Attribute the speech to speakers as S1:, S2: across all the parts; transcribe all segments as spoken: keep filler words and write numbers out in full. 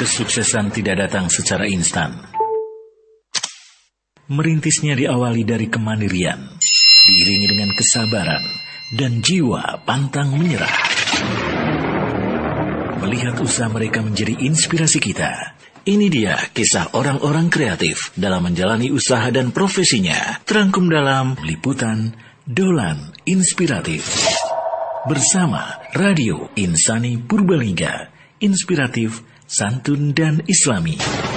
S1: Kesuksesan tidak datang secara instan. Merintisnya diawali dari kemandirian, diiringi dengan kesabaran, dan jiwa pantang menyerah. Melihat usaha mereka menjadi inspirasi kita. Ini dia kisah orang-orang kreatif dalam menjalani usaha dan profesinya. Terangkum dalam liputan Dolan Inspiratif. Bersama Radio Insani Purbalingga. Inspiratif, santun, dan islami.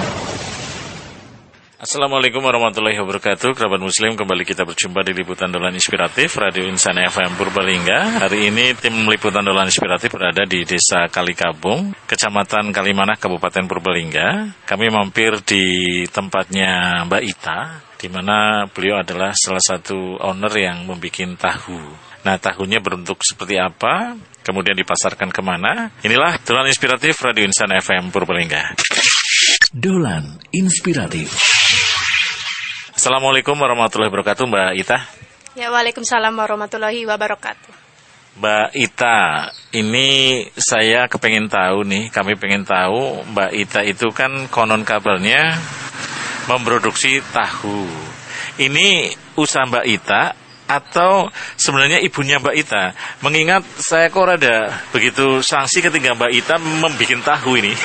S2: Assalamualaikum warahmatullahi wabarakatuh. Kerabat muslim, kembali kita berjumpa di Liputan Dolan Inspiratif Radio Insani F M Purbalingga. Hari ini tim Liputan Dolan Inspiratif berada di Desa Kalikabung, Kecamatan Kalimanah, Kabupaten Purbalingga. Kami mampir di tempatnya Mbak Ita, di mana beliau adalah salah satu owner yang membuat tahu. Nah, tahunya berbentuk seperti apa, kemudian dipasarkan kemana? Inilah Dolan Inspiratif Radio Insani F M Purbalingga.
S1: Dolan Inspiratif.
S2: Assalamualaikum warahmatullahi wabarakatuh, Mbak Ita.
S3: Ya, waalaikumsalam warahmatullahi wabarakatuh.
S2: Mbak Ita, ini saya kepengen tahu nih, kami pengen tahu Mbak Ita itu kan konon kabarnya memproduksi tahu. Ini usaha Mbak Ita atau sebenarnya ibunya Mbak Ita? Mengingat saya kok ada begitu sanksi ketika Mbak Ita membuat tahu ini.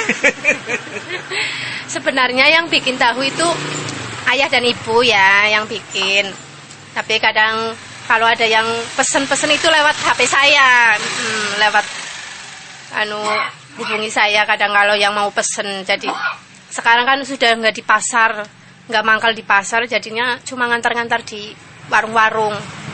S3: Sebenarnya yang bikin tahu itu ayah dan ibu ya yang bikin. Tapi kadang kalau ada yang pesen-pesen itu lewat H P saya, hmm, lewat anu hubungi saya kadang kalau yang mau pesen. Jadi sekarang kan sudah nggak di pasar, nggak mangkal di pasar, jadinya cuma ngantar-ngantar di warung-warung.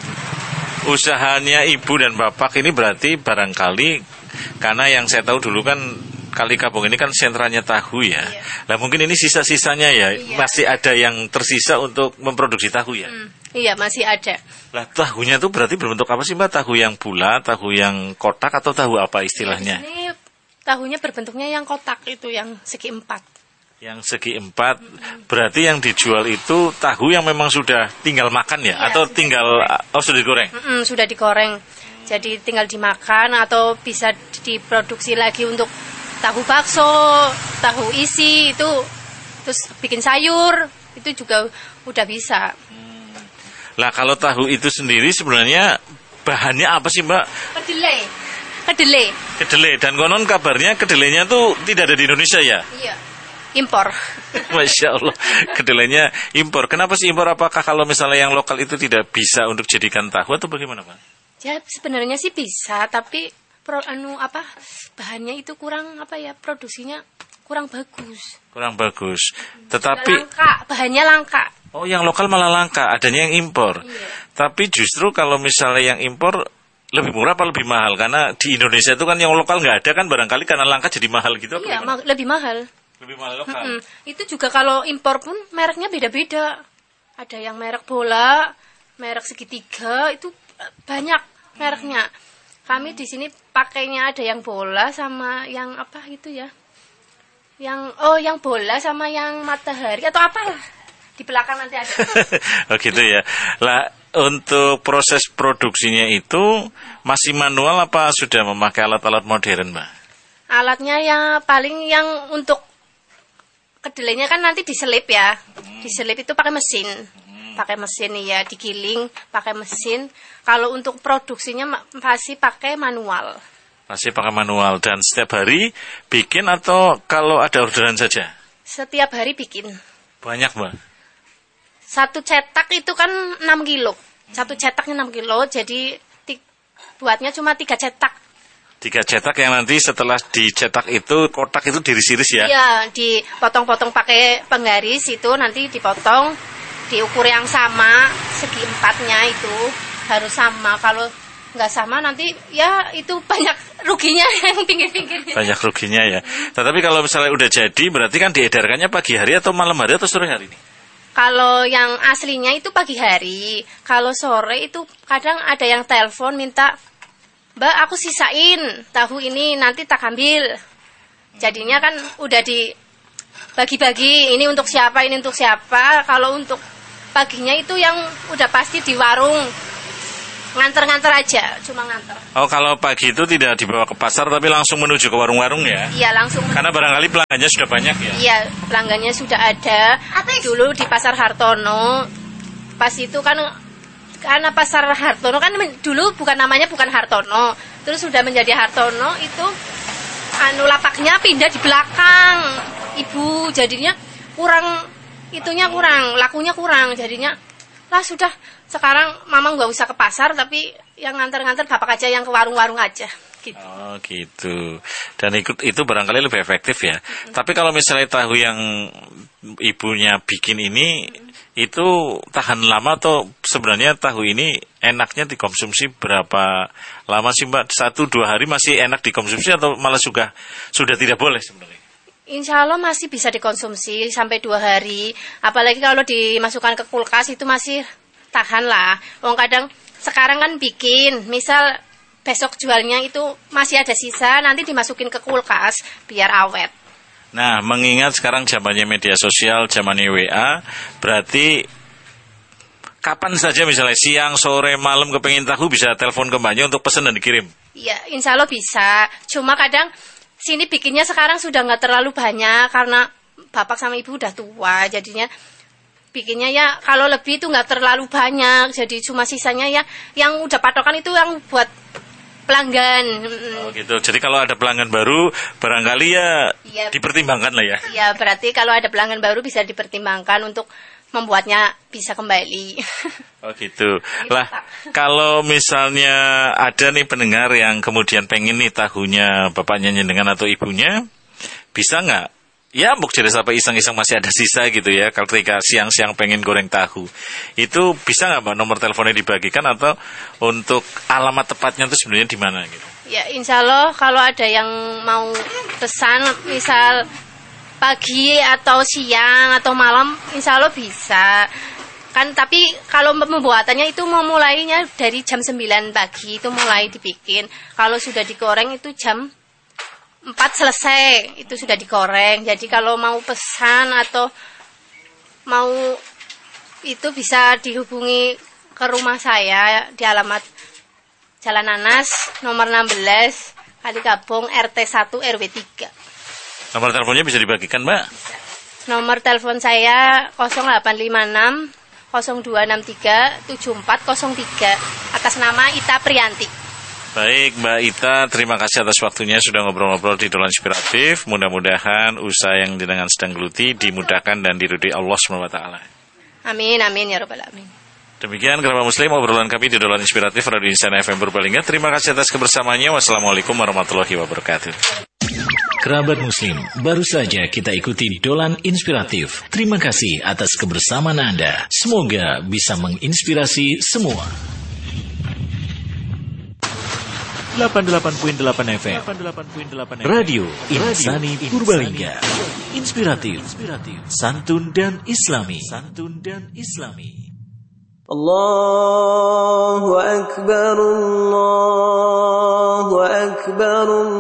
S2: Usahanya ibu dan bapak ini berarti barangkali, karena yang saya tahu dulu kan Kalikabung ini kan sentranya tahu ya. Iya. Nah mungkin ini sisa-sisanya ya, iya. Masih ada yang tersisa untuk memproduksi tahu ya. Hmm,
S3: iya masih ada.
S2: Lah tahunya tuh berarti berbentuk apa sih Mbak? Tahu yang bulat, tahu yang kotak, atau tahu apa istilahnya?
S3: Ini tahunya berbentuknya yang kotak itu, yang segi empat. Yang
S2: segi empat, hmm. Berarti yang dijual itu tahu yang memang sudah tinggal makan ya? Iya, atau tinggal, digoreng. Oh sudah digoreng?
S3: Hmm, sudah digoreng, jadi tinggal dimakan atau bisa diproduksi lagi untuk tahu bakso, tahu isi itu, terus bikin sayur, itu juga udah bisa.
S2: Hmm. Lah kalau tahu itu sendiri sebenarnya bahannya apa sih Mbak?
S3: Kedelai. Kedelai.
S2: Kedelai, dan konon kabarnya kedelainya tuh tidak ada di Indonesia ya?
S3: Iya. Impor.
S2: Masya Allah, kedelainya impor. Kenapa sih impor? Apakah kalau misalnya yang lokal itu tidak bisa untuk jadikan tahu atau bagaimana Pak?
S3: Ya sebenarnya sih bisa, tapi pro, anu apa bahannya itu kurang apa ya, produksinya kurang bagus.
S2: Kurang bagus. Tetapi
S3: langka, bahannya langka.
S2: Oh, yang lokal malah langka, adanya yang impor. Iya. Tapi justru kalau misalnya yang impor lebih murah apa lebih mahal? Karena di Indonesia itu kan yang lokal nggak ada kan, barangkali karena langka jadi mahal gitu.
S3: Iya, ma- lebih mahal.
S2: Lebih mahal lokal.
S3: Mm-mm. Itu juga kalau impor pun mereknya beda-beda. Ada yang merek bola, merek segitiga, itu banyak mereknya. Kami di sini pakainya ada yang bola sama yang apa gitu ya. Yang oh yang bola sama yang matahari atau apalah. Di belakang nanti ada.
S2: Oh gitu ya. Lah untuk proses produksinya itu masih manual apa sudah memakai alat-alat modern, Mbak?
S3: Alatnya ya paling yang untuk kedelainya kan nanti diselip ya. Hmm. Diselip itu pakai mesin. Hmm. Pakai mesin ya, digiling pakai mesin. Kalau untuk produksinya masih pakai manual.
S2: Masih pakai manual. Dan setiap hari bikin atau kalau ada orderan saja?
S3: Setiap hari bikin.
S2: Banyak, Mbak?
S3: Satu cetak itu kan enam kilo. Satu cetaknya enam kilo, jadi t- buatnya cuma tiga cetak.
S2: Tiga cetak yang nanti setelah dicetak itu, kotak itu diiris-iris ya?
S3: Iya, dipotong-potong pakai penggaris itu, nanti dipotong, diukur yang sama, segi empatnya itu harus sama. Kalau nggak sama nanti ya itu banyak ruginya yang pinggir-pinggirnya.
S2: Banyak ruginya ya. Tetapi kalau misalnya udah jadi, berarti kan diedarkannya pagi hari atau malam hari atau sore hari ini?
S3: Kalau yang aslinya itu pagi hari. Kalau sore itu kadang ada yang telepon minta, Mbak aku sisain tahu ini nanti tak ambil. Jadinya kan udah dibagi-bagi, ini untuk siapa, ini untuk siapa. Kalau untuk paginya itu yang udah pasti di warung. nganter-nganter aja, cuma nganter.
S2: Oh, kalau pagi itu tidak dibawa ke pasar tapi langsung menuju ke warung-warung ya?
S3: Iya, langsung.
S2: Karena barangkali pelanggannya sudah banyak ya?
S3: Iya, pelanggannya sudah ada. Dulu di Pasar Hartono, pas itu kan karena Pasar Hartono kan dulu bukan namanya bukan Hartono, terus sudah menjadi Hartono itu anu lapaknya pindah di belakang, Ibu, jadinya kurang itunya kurang, lakunya kurang, jadinya lah sudah sekarang mama nggak usah ke pasar tapi yang nganter-nganter bapak aja yang ke warung-warung aja gitu.
S2: Oh gitu. Dan ikut itu barangkali lebih efektif ya. Mm-hmm. Tapi kalau misalnya tahu yang ibunya bikin ini itu tahan lama atau sebenarnya tahu ini enaknya dikonsumsi berapa lama sih Mbak? Satu dua hari masih enak dikonsumsi atau malah sudah sudah tidak boleh sebenarnya?
S3: Insya Allah masih bisa dikonsumsi sampai dua hari. Apalagi kalau dimasukkan ke kulkas itu masih tahan lah. Wong kadang sekarang kan bikin, misal besok jualnya itu masih ada sisa, nanti dimasukin ke kulkas biar awet.
S2: Nah, mengingat sekarang zamannya media sosial, zamannya W A, berarti kapan saja misalnya siang, sore, malam kepengen tahu bisa telepon ke mbaknya untuk pesan dan dikirim?
S3: Iya, insya Allah bisa. Cuma kadang sini bikinnya sekarang sudah nggak terlalu banyak karena bapak sama ibu udah tua, jadinya bikinnya ya kalau lebih itu nggak terlalu banyak, jadi cuma sisanya ya yang udah patokan itu yang buat pelanggan.
S2: Oh gitu. Jadi kalau ada pelanggan baru barangkali ya, ya dipertimbangkan lah ya.
S3: Iya, berarti kalau ada pelanggan baru bisa dipertimbangkan untuk membuatnya bisa kembali.
S2: Oh gitu. Lah, kalau misalnya ada nih pendengar yang kemudian pengen nih tahunya bapaknya nyendengan atau ibunya, bisa nggak? Ya, buk jadi sampai iseng-iseng masih ada sisa gitu ya. Kalau ketika siang-siang pengen goreng tahu, itu bisa nggak Mbak nomor teleponnya dibagikan atau untuk alamat tepatnya itu sebenarnya di mana gitu?
S3: Ya, insya Allah kalau ada yang mau pesan, misal pagi atau siang atau malam, insya Allah bisa. Kan tapi kalau pembuatannya itu mau mulainya dari jam sembilan pagi itu mulai dibikin. Kalau sudah digoreng itu jam empat selesai, itu sudah digoreng. Jadi kalau mau pesan atau mau itu bisa dihubungi ke rumah saya di alamat Jalan Nanas nomor enam belas Kalikabung R T satu R W tiga.
S2: Nomor teleponnya bisa dibagikan, Mbak?
S3: Nomor telepon saya nol delapan lima enam nol dua enam tiga tujuh empat nol tiga atas nama Ita Priyanti.
S2: Baik Mbak Ita, terima kasih atas waktunya sudah ngobrol-ngobrol di Dolan Inspiratif. Mudah-mudahan usaha yang dengan sedang geluti dimudahkan dan diridhoi Allah subhanahu wa taala.
S3: Amin, amin ya rabbal alamin.
S2: Demikian kerabat muslim obrolan kami di Dolan Inspiratif Radio Insana F M Purbalingga. Terima kasih atas kebersamaannya. Wassalamualaikum warahmatullahi wabarakatuh.
S1: Kerabat muslim, baru saja kita ikuti Dolan Inspiratif. Terima kasih atas kebersamaan Anda. Semoga bisa menginspirasi semua. delapan puluh delapan koma delapan F M Radio Insani Purbalingga. Inspiratif, santun dan islami. Santun dan islami.
S4: Allahu akbar, Allahu akbar.